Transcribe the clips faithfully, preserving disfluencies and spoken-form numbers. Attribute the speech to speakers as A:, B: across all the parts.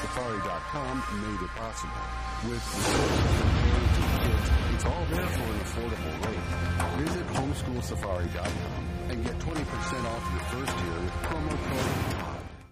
A: safari dot com made it possible. With resources and kits, it's all there for an affordable rate. Visit homeschool safari dot com and get twenty percent off your first year with promo code TODD.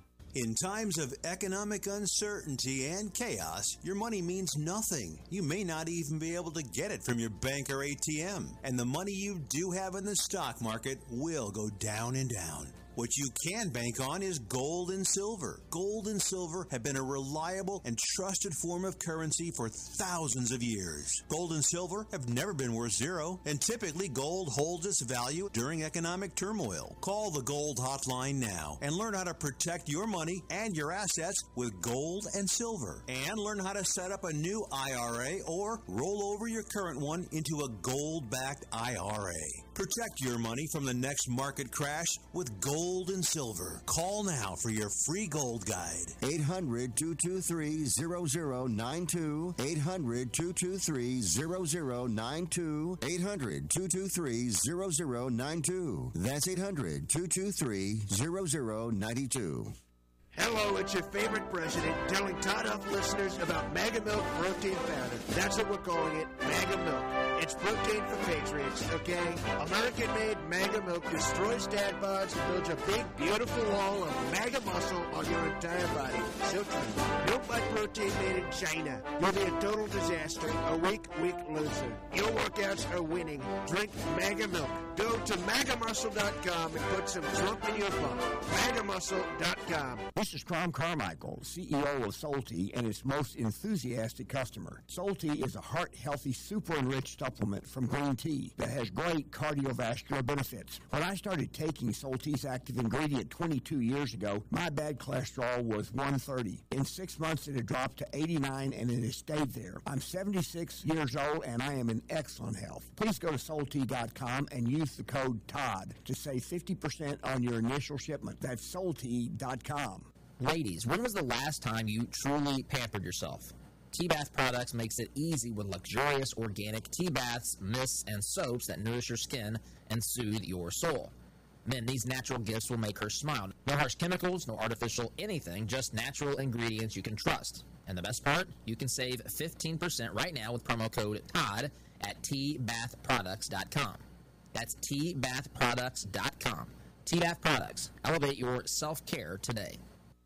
B: In times of economic uncertainty and chaos, your money means nothing. You may not even be able to get it from your bank or A T M. And the money you do have in the stock market will go down and down. What you can bank on is gold and silver. Gold and silver have been a reliable and trusted form of currency for thousands of years. Gold and silver have never been worth zero, and typically gold holds its value during economic turmoil. Call the Gold Hotline now and learn how to protect your money and your assets with gold and silver. And learn how to set up a new I R A or roll over your current one into a gold-backed I R A. Protect your money from the next market crash with gold and silver. Call now for your free gold guide.
C: eight hundred, two two three, zero zero nine two. eight hundred, two two three, zero zero nine two. eight hundred, two two three, zero zero nine two. That's eight hundred, two two three, zero zero nine two.
D: Hello, it's your favorite president telling Todd Huff listeners about Mega Milk Protein Powder. That's what we're calling it, Mega Milk. It's protein for patriots, okay? American-made Mega Milk destroys dad bods and builds a big, beautiful wall of mega muscle on your entire body. So true. Milk like protein made in China. You'll be a total disaster, a weak, weak loser. Your workouts are winning. Drink Mega Milk. Go to maga muscle dot com and put some Trump in your bum. maga muscle dot com.
E: This is Crom Carmichael, C E O of Solti, and its most enthusiastic customer. Solti is a heart-healthy, super-enriched supplement from green tea that has great cardiovascular benefits. When I started taking Solti's active ingredient twenty-two years ago, my bad cholesterol was one thirty. In six months, it had dropped to eighty-nine, and it has stayed there. I'm seventy-six years old, and I am in excellent health. Please go to solti dot com and use the code TODD to save fifty percent on your initial shipment. That's solti dot com.
F: Ladies, when was the last time you truly pampered yourself? Tea Bath Products makes it easy with luxurious organic tea baths, mists, and soaps that nourish your skin and soothe your soul. Men, these natural gifts will make her smile. No harsh chemicals, no artificial anything, just natural ingredients you can trust. And the best part? You can save fifteen percent right now with promo code TODD at tea bath products dot com. That's tea bath products dot com. Tea Bath Products. Elevate your self-care today.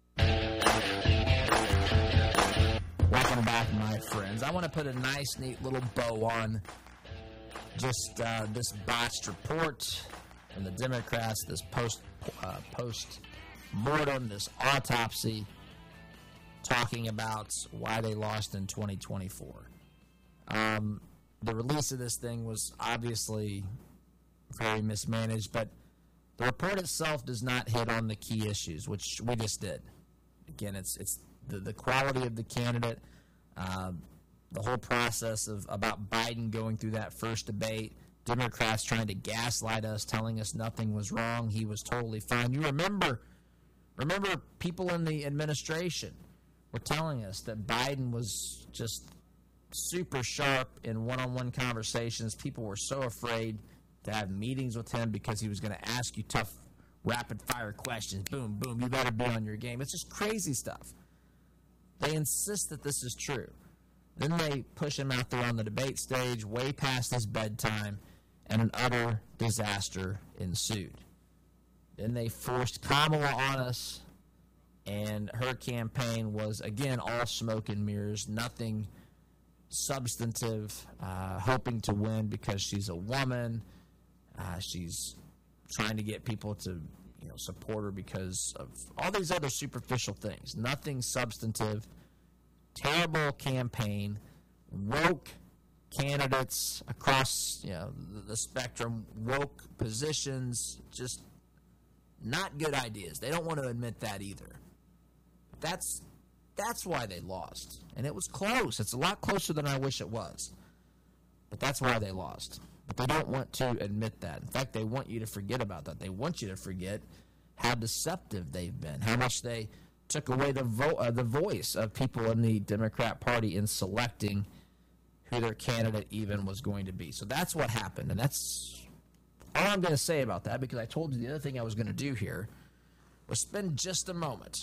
G: Welcome back, my friends. I want to put a nice, neat little bow on just uh, this botched report from the Democrats, this post uh, post mortem, this autopsy, talking about why they lost in twenty twenty-four. Um, the release of this thing was obviously very mismanaged, but the report itself does not hit on the key issues, which we just did. Again, it's it's the, the quality of the candidate, uh, the whole process of about Biden going through that first debate, Democrats trying to gaslight us, telling us nothing was wrong, he was totally fine. You remember, remember people in the administration were telling us that Biden was just super sharp in one-on-one conversations. People were so afraid to have meetings with him because he was going to ask you tough, rapid-fire questions. Boom, boom, you better be on your game. It's just crazy stuff. They insist that this is true. Then they push him out there on the debate stage way past his bedtime, and an utter disaster ensued. Then they forced Kamala on us, and her campaign was, again, all smoke and mirrors, nothing substantive, uh, hoping to win because she's a woman. Uh, she's trying to get people to, you know, support her because of all these other superficial things. Nothing substantive. Terrible campaign. Woke candidates across, you know, the, the spectrum. Woke positions. Just not good ideas. They don't want to admit that either. That's that's why they lost. And it was close. It's a lot closer than I wish it was. But that's why they lost. But they don't want to admit that. In fact, they want you to forget about that. They want you to forget how deceptive they've been, how much they took away the vo- uh, the voice of people in the Democrat Party in selecting who their candidate even was going to be. So that's what happened, and that's all I'm going to say about that, because I told you the other thing I was going to do here was spend just a moment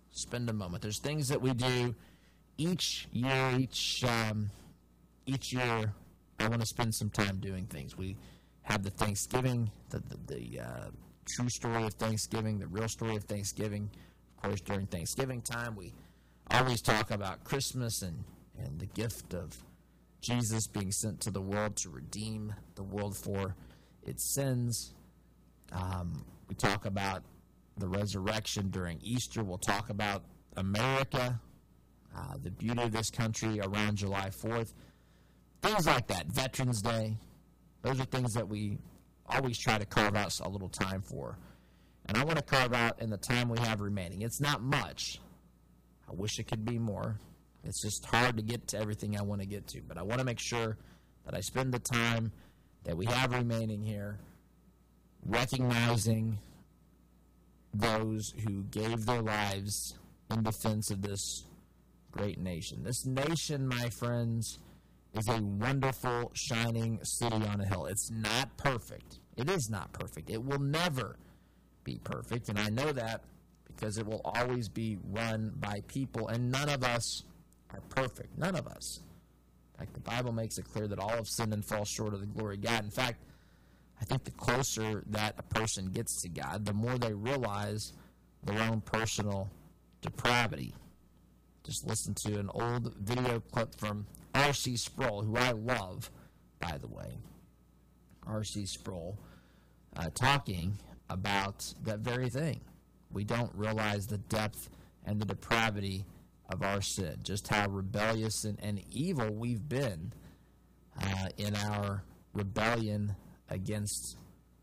G: spend a moment. There's things that we do each year, each um, each year. I want to spend some time doing things. We have the Thanksgiving, the the, the uh, true story of Thanksgiving, the real story of Thanksgiving. Of course, during Thanksgiving time, we always talk about Christmas and, and the gift of Jesus being sent to the world to redeem the world for its sins. Um, we talk about the resurrection during Easter. We'll talk about America, uh, the beauty of this country around July fourth. Things like that. Veterans Day. Those are things that we always try to carve out a little time for. And I want to carve out in the time we have remaining. It's not much. I wish it could be more. It's just hard to get to everything I want to get to. But I want to make sure that I spend the time that we have remaining here recognizing those who gave their lives in defense of this great nation. This nation, my friends, is a wonderful, shining city on a hill. It's not perfect. It is not perfect. It will never be perfect, and I know that because it will always be run by people, and none of us are perfect. None of us. In fact, the Bible makes it clear that all have sinned and fall short of the glory of God. In fact, I think the closer that a person gets to God, the more they realize their own personal depravity. Just listen to an old video clip from R C Sproul, who I love, by the way. R C Sproul, uh, talking about that very thing. We don't realize the depth and the depravity of our sin, just how rebellious and, and evil we've been uh, in our rebellion against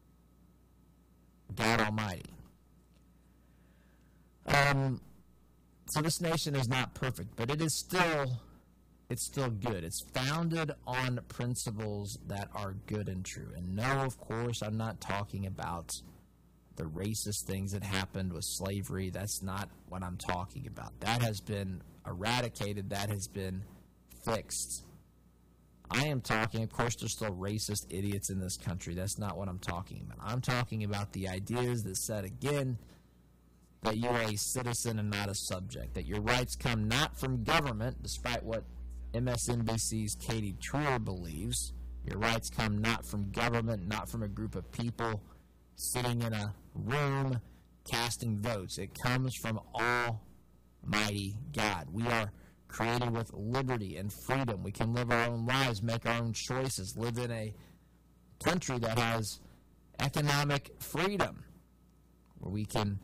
G: God Almighty. Um, so this nation is not perfect, but it is still, it's still good. It's founded on principles that are good and true. And no, of course, I'm not talking about the racist things that happened with slavery. That's not what I'm talking about. That has been eradicated. That has been fixed. I am talking, of course, there's still racist idiots in this country. That's not what I'm talking about. I'm talking about the ideas that said, again, that you're a citizen and not a subject, that your rights come not from government, despite what M S N B C's Katie Truer believes. Your rights come not from government, not from a group of people sitting in a room casting votes. It comes from Almighty God. We are created with liberty and freedom. We can live our own lives, make our own choices, live in a country that has economic freedom, where we can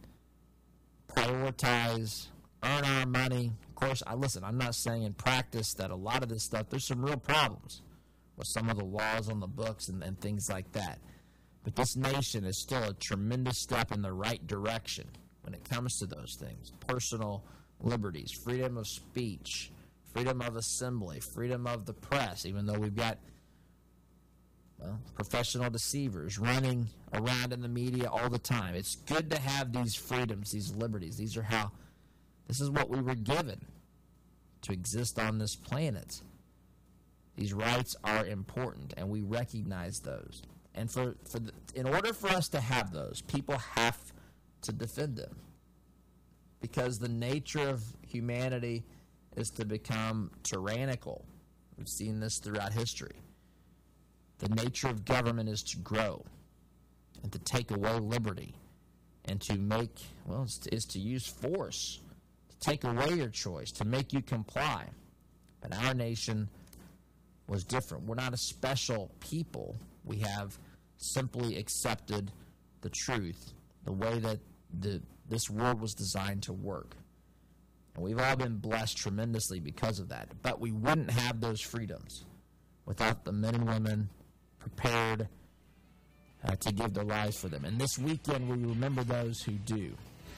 G: prioritize, earn our money. Of course, I listen, I'm not saying in practice that a lot of this stuff, there's some real problems with some of the laws on the books and, and things like that. But this nation is still a tremendous step in the right direction when it comes to those things. Personal liberties, freedom of speech, freedom of assembly, freedom of the press, even though we've got well, professional deceivers running around in the media all the time. It's good to have these freedoms, these liberties. These are how, this is what we were given to exist on this planet. These rights are important, and we recognize those. And for, for the, in order for us to have those, people have to defend them. Because the nature of humanity is to become tyrannical. We've seen this throughout history. The nature of government is to grow and to take away liberty and to make, well, is to, is to use force, to take away your choice, to make you comply. But our nation was different. We're not a special people. We have simply accepted the truth, the way that the this world was designed to work. And we've all been blessed tremendously because of that. But we wouldn't have those freedoms without the men and women prepared uh, to give their lives for them. And this weekend, we remember those who do.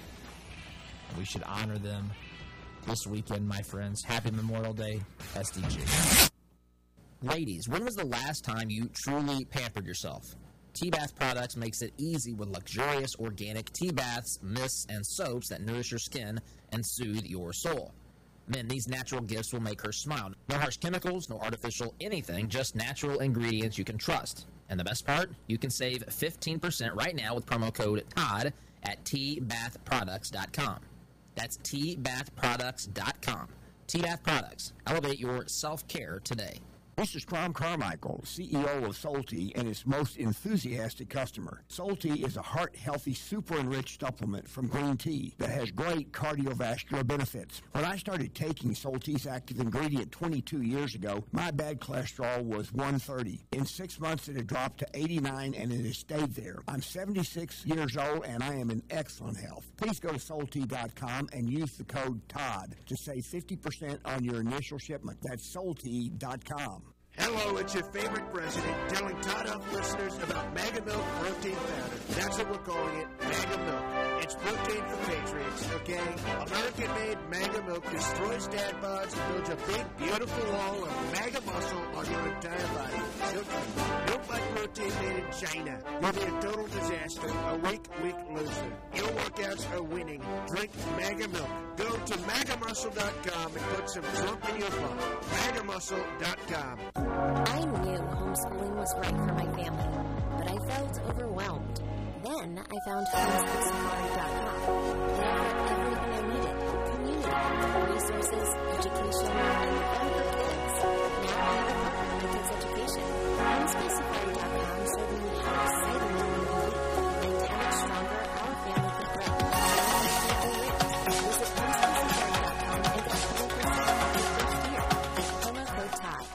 G: And we should honor them this weekend, my friends. Happy Memorial Day, S D G.
F: Ladies, when was the last time you truly pampered yourself? T-Bath Products makes it easy with luxurious organic tea baths, mists, and soaps that nourish your skin and soothe your soul. Men, these natural gifts will make her smile. No harsh chemicals, no artificial anything, just natural ingredients you can trust. And the best part? You can save fifteen percent right now with promo code Todd at T Bath Products dot com. That's T bath products dot com. T-Bath Products. Elevate your self-care today.
E: This is Crom Carmichael, C E O of Solti, and its most enthusiastic customer. Solti is a heart-healthy, super-enriched supplement from green tea that has great cardiovascular benefits. When I started taking Solti's active ingredient twenty-two years ago, my bad cholesterol was one thirty. In six months, it had dropped to eighty-nine, and it has stayed there. I'm seventy-six years old, and I am in excellent health. Please go to Solti dot com and use the code TODD to save fifty percent on your initial shipment. That's Solti dot com.
D: Hello, it's your favorite president telling Todd Huff listeners about Mega Milk Protein Powder. That's what we're calling it, Mega Milk. It's protein for patriots, okay? American-made Mega Milk destroys dad bods and builds a big, beautiful wall of mega muscle on your entire body. So clean. Milk like protein made in China. You'll be a total disaster, a weak, weak loser. Your workouts are winning. Drink Mega Milk. Go to mega muscle dot com and put some Trump in your bum. mega muscle dot com.
H: I knew homeschooling was right for my family, but I felt overwhelmed. Then I found homeschool safari dot com. They offer everything I needed: community, resources, education, and fun for kids. Now I have a partner in kids' education. homeschool safari dot com showed me how exciting it would be and how much stronger our family could grow. Visit homeschool safari dot com and get twenty percent off your first year. Promo code Todd.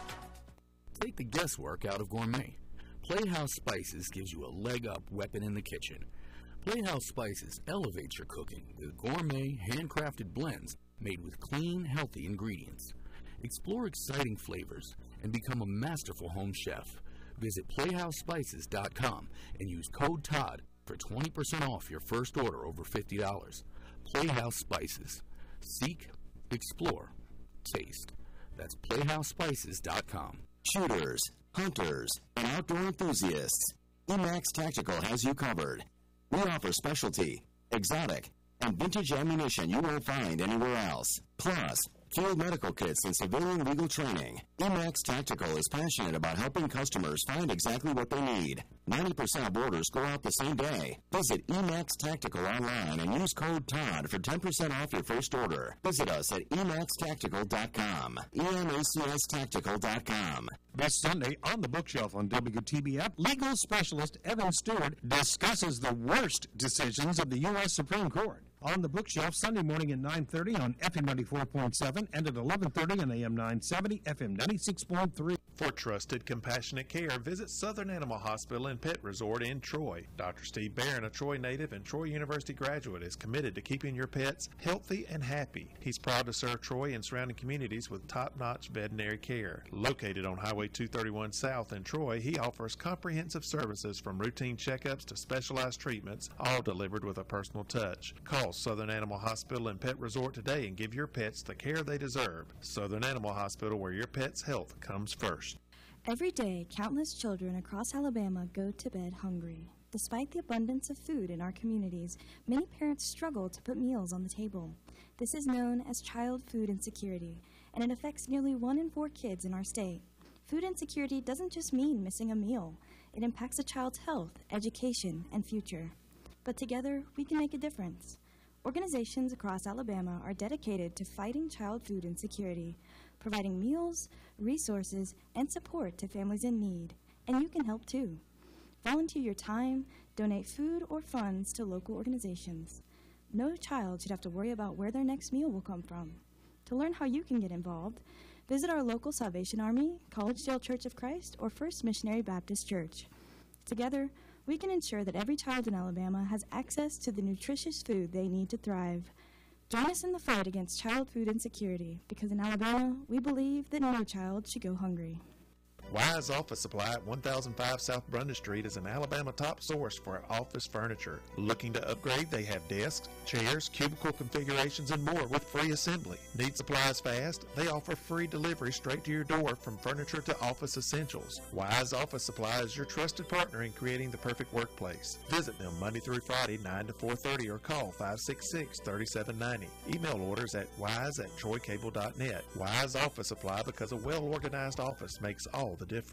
I: Take the guesswork out of gourmet. Playhouse Spices gives you a leg-up weapon in the kitchen. Playhouse Spices elevates your cooking with gourmet, handcrafted blends made with clean, healthy ingredients. Explore exciting flavors and become a masterful home chef. Visit playhouse spices dot com and use code TODD for twenty percent off your first order over fifty dollars. Playhouse Spices. Seek, explore, taste. That's playhouse spices dot com.
J: Shooters, hunters, and outdoor enthusiasts, Emax Tactical has you covered. We offer specialty, exotic, and vintage ammunition you won't find anywhere else. Plus, field medical kits and civilian legal training. Emax Tactical is passionate about helping customers find exactly what they need. ninety percent of orders go out the same day. Visit Emax Tactical online and use code TODD for ten percent off your first order. Visit us at emax tactical dot com. E M A C S tactical dot com.
K: This Sunday on the Bookshelf on W T B F, legal specialist Evan Stewart discusses the worst decisions of the U S Supreme Court. On the Bookshelf, Sunday morning at nine thirty on F M ninety-four point seven and at eleven thirty on A M nine seventy, F M ninety-six point three.
L: For trusted, compassionate care, visit Southern Animal Hospital and Pet Resort in Troy. Doctor Steve Barron, a Troy native and Troy University graduate, is committed to keeping your pets healthy and happy. He's proud to serve Troy and surrounding communities with top-notch veterinary care. Located on Highway two thirty-one South in Troy, he offers comprehensive services from routine checkups to specialized treatments, all delivered with a personal touch. Call Southern Animal Hospital and Pet Resort today and give your pets the care they deserve. Southern Animal Hospital, where your pet's health comes first.
M: Every day, countless children across Alabama go to bed hungry. Despite the abundance of food in our communities, many parents struggle to put meals on the table. This is known as child food insecurity, and it affects nearly one in four kids in our state. Food insecurity doesn't just mean missing a meal. It impacts a child's health, education, and future. But together, we can make a difference. Organizations across Alabama are dedicated to fighting child food insecurity, providing meals, resources, and support to families in need. And you can help too. Volunteer your time, donate food or funds to local organizations. No child should have to worry about where their next meal will come from. To learn how you can get involved, visit our local Salvation Army, Collegedale Church of Christ, or First Missionary Baptist Church. Together, we can ensure that every child in Alabama has access to the nutritious food they need to thrive. Join us in the fight against child food insecurity, because in Alabama, we believe that no child should go hungry.
L: Wise Office Supply at one thousand five South Brunda Street is an Alabama top source for office furniture. Looking to upgrade? They have desks, chairs, cubicle configurations, and more with free assembly. Need supplies fast? They offer free delivery straight to your door from furniture to office essentials. Wise Office Supply is your trusted partner in creating the perfect workplace. Visit them Monday through Friday, nine to four thirty, or call five six six, three seven nine zero. Email orders at wise at troy cable dot net. Wise Office Supply, because a well-organized office makes all the difference.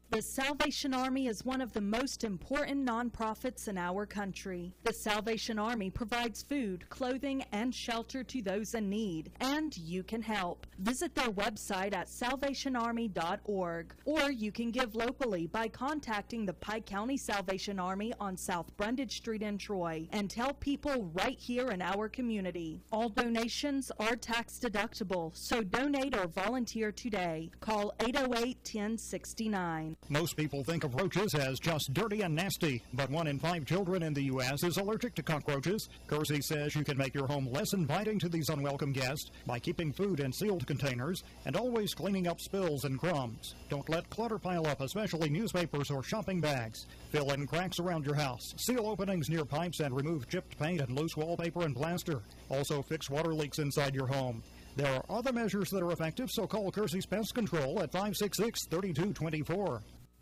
N: The Salvation Army is one of the most important nonprofits in our country. The Salvation Army provides food, clothing, and shelter to those in need, and you can help. Visit their website at salvation army dot org, or you can give locally by contacting the Pike County Salvation Army on South Brundage Street in Troy, and tell people right here in our community. All donations are tax deductible, so donate or volunteer today. Call eight oh eight, ten sixty-nine.
O: Most people think of roaches as just dirty and nasty, but one in five children in the U S is allergic to cockroaches. Kersey says you can make your home less inviting to these unwelcome guests by keeping food in sealed containers and always cleaning up spills and crumbs. Don't let clutter pile up, especially newspapers or shopping bags. Fill in cracks around your house, seal openings near pipes, and remove chipped paint and loose wallpaper and plaster. Also fix water leaks inside your home. There are other measures that are effective, so call Kersey's Pest Control at five six six, three two two four.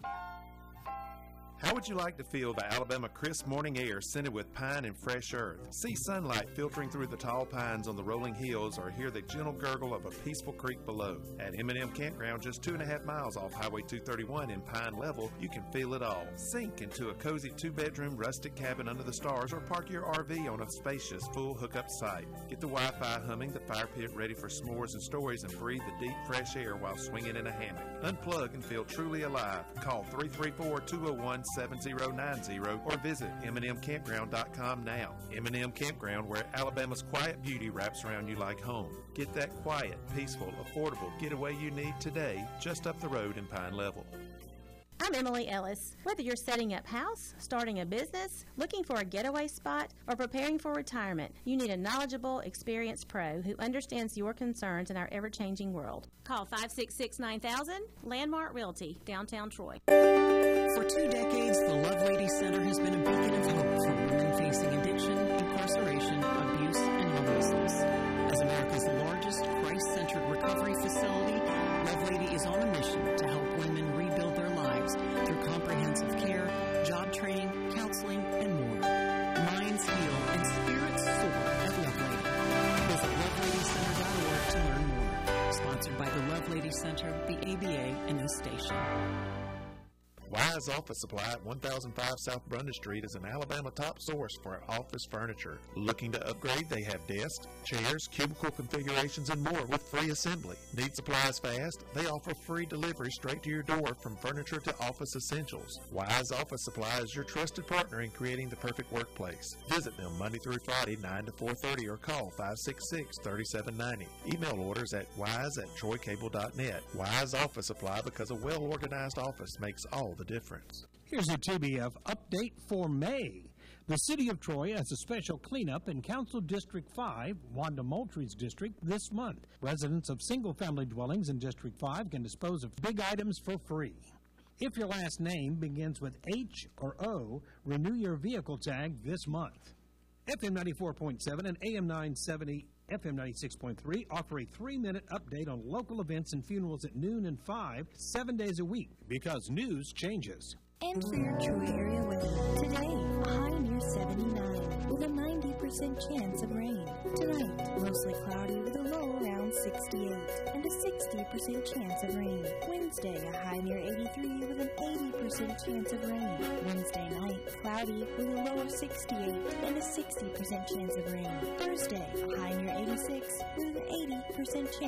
L: How would you like to feel the Alabama crisp morning air scented with pine and fresh earth? See sunlight filtering through the tall pines on the rolling hills, or hear the gentle gurgle of a peaceful creek below. At M and M Campground, just two and a half miles off Highway two thirty-one in Pine Level, you can feel it all. Sink into a cozy two-bedroom rustic cabin under the stars, or park your R V on a spacious, full hookup site. Get the Wi-Fi humming, the fire pit ready for s'mores and stories, and breathe the deep, fresh air while swinging in a hammock. Unplug and feel truly alive. Call three three four, two oh one, seven oh nine oh or visit m and m campground dot com now. M and M Campground, where Alabama's quiet beauty wraps around you like home. Get that quiet, peaceful, affordable getaway you need today, just up the road in Pine Level.
P: I'm Emily Ellis. Whether you're setting up house, starting a business, looking for a getaway spot, or preparing for retirement, you need a knowledgeable, experienced pro who understands your concerns in our ever-changing world. Call five six six, nine thousand, Landmark Realty, downtown Troy.
Q: For two decades, the Lovelady Center has been a beacon of hope for women facing addiction, incarceration, abuse, and homelessness. As America's largest Christ-centered recovery facility, Lovelady is on a mission to help women rebuild their lives through comprehensive care, job training, counseling, and more. Minds heal and spirits soar at Lovelady. Visit love lady center dot org to learn more. Sponsored by the Lovelady Center, the A B A, and this station.
L: Wise Office Supply at one thousand five South Brundage Street is an Alabama top source for office furniture. Looking to upgrade? They have desks, chairs, cubicle configurations, and more with free assembly. Need supplies fast? They offer free delivery straight to your door from furniture to office essentials. Wise Office Supply is your trusted partner in creating the perfect workplace. Visit them Monday through Friday, nine to four thirty, or call five six six, three seven nine zero. Email orders at wise at troy cable dot net. Wise Office Supply, because a well-organized office makes all the difference.
K: Here's a T B F update for May. The City of Troy has a special cleanup in Council District five, Wanda Moultrie's district, this month. Residents of single-family dwellings in District five can dispose of big items for free. If your last name begins with H or O, renew your vehicle tag this month. F M ninety-four point seven and A M nine seventy F M ninety-six point three offer a three-minute update on local events and funerals at noon and five, seven days a week, because news changes.
M: And for your Troy area weather, today, a high near seventy-nine, with a ninety percent chance of rain. Tonight, mostly cloudy with a low around sixty-eight, and a sixty percent chance of rain. Wednesday, a high near eighty-three, with an eighty percent chance of rain. Wednesday night, cloudy with a low of sixty-eight, and a sixty percent chance of rain. Thursday, a high near eighty-six, with an eighty percent chance